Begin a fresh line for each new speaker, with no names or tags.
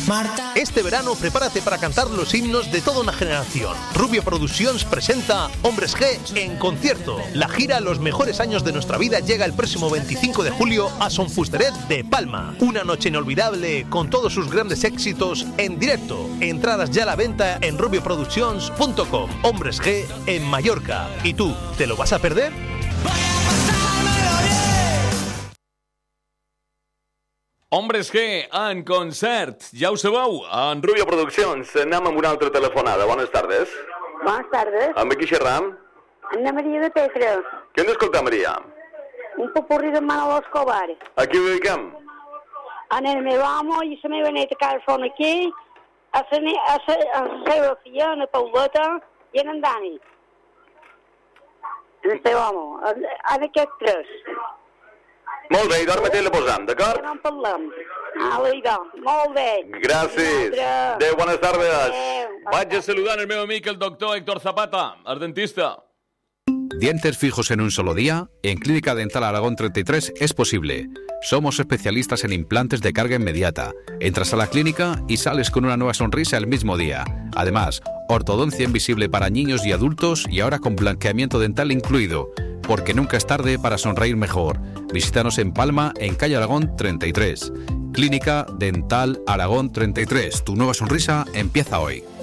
Este verano prepárate para cantar los himnos de toda una generación. Rubio Productions presenta Hombres G en concierto. La gira Los mejores años de nuestra vida llega el próximo 25 de julio a Son Fusteret de Palma. Una noche inolvidable con todos sus grandes éxitos en directo. Entradas ya a la venta en rubioproductions.com. Hombres G en Mallorca. ¿Y tú, te lo vas a perder?
Hombres G en concert, ja ho sabeu, en
Rubio Produccions, anem amb una altra telefonada. Buenas tardes.
Buenas tardes.
Amb qui xerram?
Ana María de Petra.
Què hem d'escoltar, Maria?
Un popurrí de Manolo Escobar.
A qui ho dediquem?
En el meu amo i la meva neta Carfon aquí, a la seva filla, en Pauleta i en Dani. En el seu amo, en aquests tres.
Molt bé, i d'ara mateix la posam, d'acord?
Ja no en parlem. Molt bé.
Gràcies. Adéu, buenas tardes.
Vaig a saludar el meu amic, el doctor Héctor Zapata, el dentista.
¿Dientes fijos en un solo día? En Clínica Dental Aragón 33 es posible. Somos especialistas en implantes de carga inmediata. Entras a la clínica y sales con una nueva sonrisa el mismo día. Además, ortodoncia invisible para niños y adultos y ahora con blanqueamiento dental incluido. Porque nunca es tarde para sonreír mejor. Visítanos en Palma, en calle Aragón 33. Clínica Dental Aragón 33. Tu nueva sonrisa empieza hoy.